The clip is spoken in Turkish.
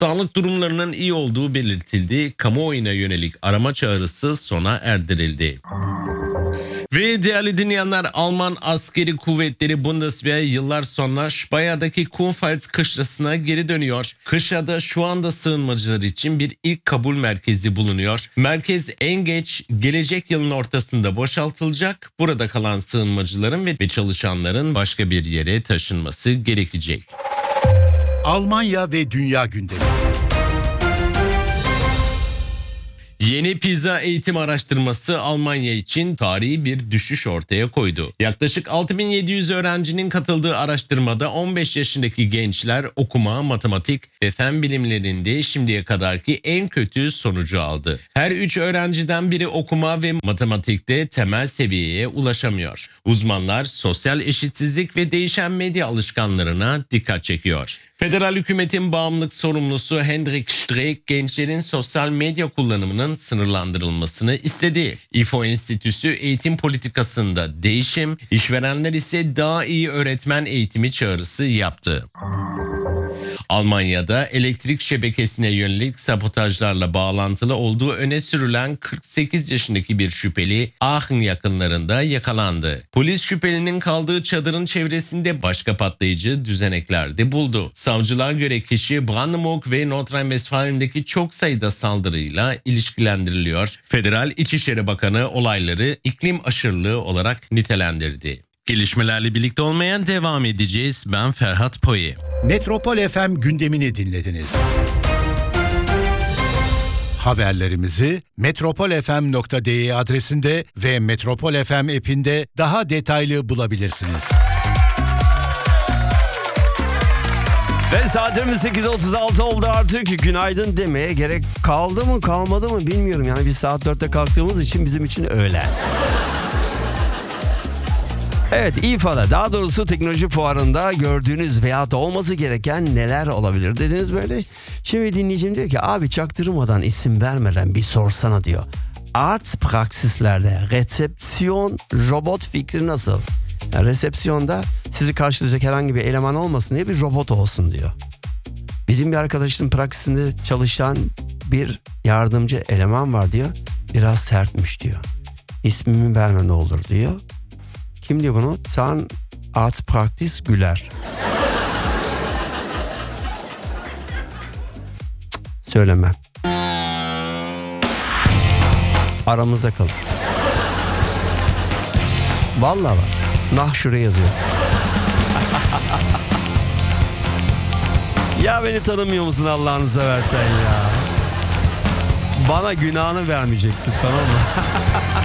Sağlık durumlarının iyi olduğu belirtildi. Kamuoyuna yönelik arama çağrısı sona erdirildi. Ve değerli dinleyenler, Alman askeri kuvvetleri Bundeswehr yıllar sonra Speye'deki Kuhfeld kışlasına geri dönüyor. Kışlada şu anda sığınmacılar için bir ilk kabul merkezi bulunuyor. Merkez en geç gelecek yılın ortasında boşaltılacak. Burada kalan sığınmacıların ve çalışanların başka bir yere taşınması gerekecek. Almanya ve dünya gündemi. Yeni PISA eğitim araştırması Almanya için tarihi bir düşüş ortaya koydu. Yaklaşık 6700 öğrencinin katıldığı araştırmada 15 yaşındaki gençler okuma, matematik ve fen bilimlerinde şimdiye kadarki en kötü sonucu aldı. Her 3 öğrenciden biri okuma ve matematikte temel seviyeye ulaşamıyor. Uzmanlar sosyal eşitsizlik ve değişen medya alışkanlarına dikkat çekiyor. Federal hükümetin bağımlılık sorumlusu Hendrik Streeck gençlerin sosyal medya kullanımının sınırlandırılmasını istedi. İFO Enstitüsü eğitim politikasında değişim, işverenler ise daha iyi öğretmen eğitimi çağrısı yaptı. Almanya'da elektrik şebekesine yönelik sabotajlarla bağlantılı olduğu öne sürülen 48 yaşındaki bir şüpheli Aachen yakınlarında yakalandı. Polis şüphelinin kaldığı çadırın çevresinde başka patlayıcı düzenekler de buldu. Savcılığa göre kişi Brandenburg ve Nordrhein-Westfalen'deki çok sayıda saldırıyla ilişkilendiriliyor. Federal İçişleri Bakanı olayları iklim aşırılığı olarak nitelendirdi. Gelişmelerle birlikte olmaya devam edeceğiz. Ben Ferhat Poyi. Metropol FM gündemini dinlediniz. Haberlerimizi metropolfm.de adresinde ve Metropol FM app'inde daha detaylı bulabilirsiniz. Ve saatlerimiz 8.36 oldu artık. Günaydın demeye gerek kaldı mı kalmadı mı bilmiyorum. Yani biz saat 4'te kalktığımız için bizim için öğlen. Evet, İFA'da, daha doğrusu teknoloji fuarında gördüğünüz veya da olması gereken neler olabilir dediniz böyle. Şimdi dinleyicim diyor ki abi çaktırmadan isim vermeden bir sorsana diyor. Art praksislerde resepsiyon robot fikri nasıl? Yani resepsiyonda sizi karşılayacak herhangi bir eleman olmasın diye bir robot olsun diyor. Bizim bir arkadaşın praksisinde çalışan bir yardımcı eleman var diyor. Biraz sertmiş diyor. İsmimi verme ne olur diyor. Kim diyor bunu? San Art Praktis Güler. Söylemem. Aramızda kalın. Vallahi bak. Nah şuraya yazıyor. Ya beni tanımıyor musun Allah'ını seversen ya? Bana günahını vermeyeceksin, tamam mı?